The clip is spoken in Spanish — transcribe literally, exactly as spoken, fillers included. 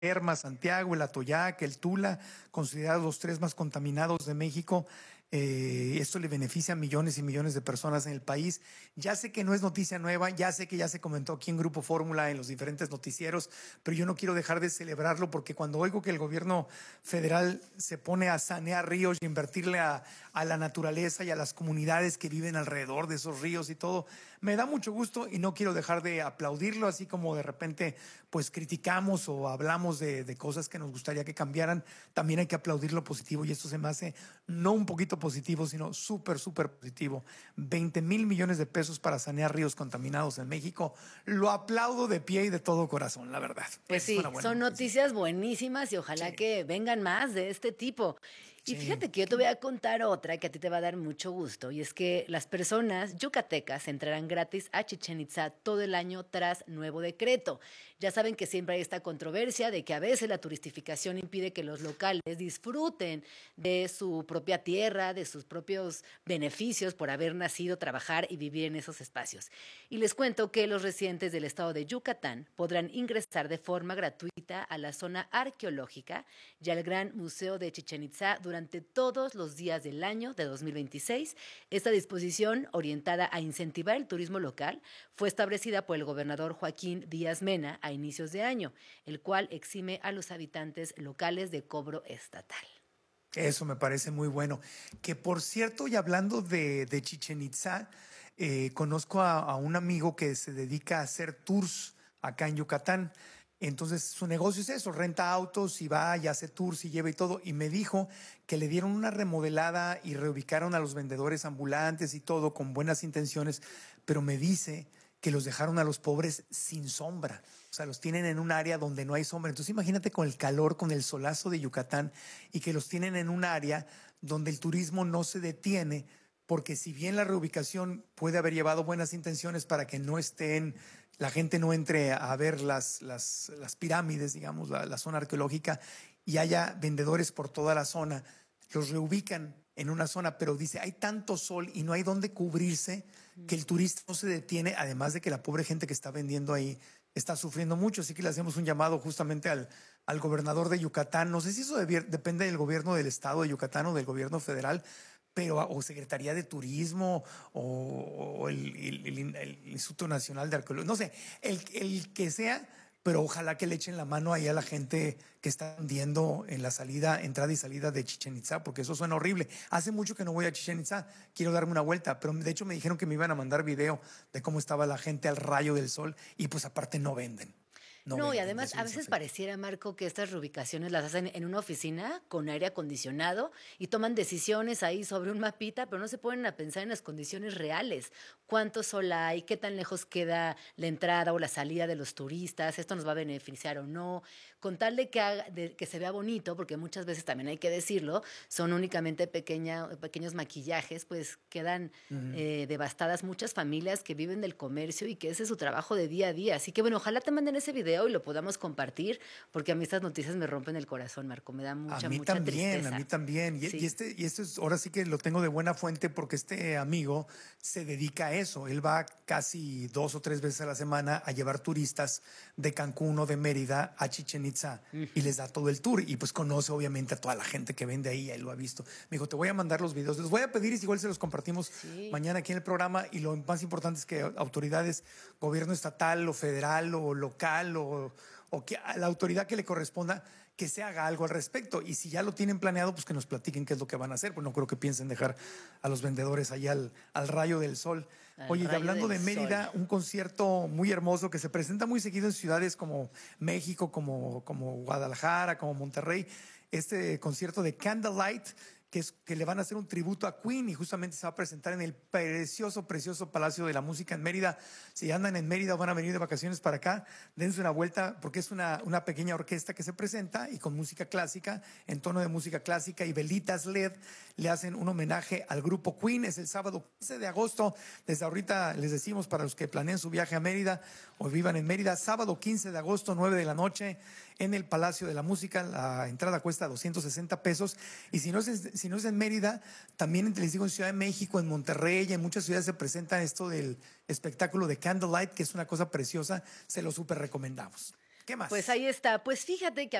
Lerma, Santiago, el Atoyac, el Tula, considerados los tres más contaminados de México. Eh, esto le beneficia a millones y millones de personas en el país. Ya sé que no es noticia nueva, ya sé que ya se comentó aquí en Grupo Fórmula, en los diferentes noticieros, pero yo no quiero dejar de celebrarlo porque cuando oigo que el gobierno federal se pone a sanear ríos y invertirle a, a la naturaleza y a las comunidades que viven alrededor de esos ríos y todo, me da mucho gusto y no quiero dejar de aplaudirlo, así como de repente pues criticamos o hablamos de, de cosas que nos gustaría que cambiaran. También hay que aplaudir lo positivo y esto se me hace no un poquito positivo, sino súper, súper positivo. veinte mil millones de pesos para sanear ríos contaminados en México. Lo aplaudo de pie y de todo corazón, la verdad. Pues Esa es una sí, buena son noticia. noticias buenísimas y ojalá Sí, que vengan más de este tipo. Y sí. fíjate que yo te voy a contar otra que a ti te va a dar mucho gusto, y es que las personas yucatecas entrarán gratis a Chichén Itzá todo el año tras nuevo decreto. Ya saben que siempre hay esta controversia de que a veces la turistificación impide que los locales disfruten de su propia tierra, de sus propios beneficios por haber nacido, trabajar y vivir en esos espacios. Y les cuento que los residentes del estado de Yucatán podrán ingresar de forma gratuita a la zona arqueológica y al Gran Museo de Chichén Itzá durante todos los días del año de dos mil veintiséis. Esta disposición, orientada a incentivar el turismo local, fue establecida por el gobernador Joaquín Díaz Mena a inicios de año, el cual exime a los habitantes locales de cobro estatal. Eso me parece muy bueno. Que por cierto, y hablando de, de Chichén Itzá, eh, conozco a, a un amigo que se dedica a hacer tours acá en Yucatán. Entonces su negocio es eso, renta autos y va y hace tours y lleva y todo. Y me dijo que le dieron una remodelada y reubicaron a los vendedores ambulantes y todo con buenas intenciones, pero me dice que los dejaron a los pobres sin sombra. O sea, los tienen en un área donde no hay sombra. Entonces imagínate con el calor, con el solazo de Yucatán y que los tienen en un área donde el turismo no se detiene, porque si bien la reubicación puede haber llevado buenas intenciones para que no estén, la gente no entre a ver las, las, las pirámides, digamos, la, la zona arqueológica, y haya vendedores por toda la zona, los reubican en una zona, pero dice, hay tanto sol y no hay dónde cubrirse que el turista no se detiene, además de que la pobre gente que está vendiendo ahí está sufriendo mucho. Así que le hacemos un llamado justamente al, al gobernador de Yucatán. No sé si eso debier, depende del gobierno del estado de Yucatán o del gobierno federal, pero o Secretaría de Turismo o, o el, el, el, el Instituto Nacional de Arqueología, no sé, el, el que sea, pero ojalá que le echen la mano ahí a la gente que está vendiendo en la salida, entrada y salida de Chichén Itzá, porque eso suena horrible. Hace mucho que no voy a Chichén Itzá, quiero darme una vuelta, pero de hecho me dijeron que me iban a mandar video de cómo estaba la gente al rayo del sol y pues aparte no venden. No No, y venden de además eso a les veces afecta. pareciera, Marco, que estas reubicaciones las hacen en una oficina con aire acondicionado y toman decisiones ahí sobre un mapita, pero no se ponen a pensar en las condiciones reales. ¿Cuánto sol hay? ¿Qué tan lejos queda la entrada o la salida de los turistas? ¿Esto nos va a beneficiar o no? Con tal de que, haga, de que se vea bonito, porque muchas veces también hay que decirlo, son únicamente pequeña, pequeños maquillajes, pues quedan Uh -huh. eh, devastadas muchas familias que viven del comercio y que ese es su trabajo de día a día. Así que bueno, ojalá te manden ese video y lo podamos compartir, porque a mí estas noticias me rompen el corazón, Marco, me da A mucha, mí mucha también, a mí tristeza. también. Y, y Sí. este, y esto es, ahora sí que lo tengo de buena fuente porque este amigo se dedica a eso. Él va casi dos o tres veces a la semana a llevar turistas de Cancún o de Mérida a Chichén Itzá uh -huh. y les da todo el tour. Y pues conoce obviamente a toda la gente que vende ahí, él lo ha visto. Me dijo, te voy a mandar los videos, les voy a pedir y igual se los compartimos sí. mañana aquí en el programa. Y lo más importante es que autoridades, gobierno estatal o federal o local o o que a la autoridad que le corresponda que se haga algo al respecto. Y si ya lo tienen planeado, pues que nos platiquen qué es lo que van a hacer. Pues no creo que piensen dejar a los vendedores allá al, al rayo del sol. Al Oye, y hablando de sol. Mérida, un concierto muy hermoso que se presenta muy seguido en ciudades como México, como, como Guadalajara, como Monterrey. Este concierto de Candlelight, que, es, que le van a hacer un tributo a Queen y justamente se va a presentar en el precioso, precioso Palacio de la Música en Mérida. Si andan en Mérida o van a venir de vacaciones para acá, dense una vuelta porque es una, una pequeña orquesta que se presenta y con música clásica, en tono de música clásica y velitas L E D, le hacen un homenaje al grupo Queen. Es el sábado quince de agosto, desde ahorita les decimos para los que planeen su viaje a Mérida o vivan en Mérida, sábado quince de agosto, nueve de la noche, en el Palacio de la Música. La entrada cuesta doscientos sesenta pesos y si no es, si no es en Mérida, también les digo en Ciudad de México, en Monterrey y en muchas ciudades se presenta esto del espectáculo de Candlelight, que es una cosa preciosa, se lo súper recomendamos. ¿Qué Pues más? ahí está. Pues fíjate que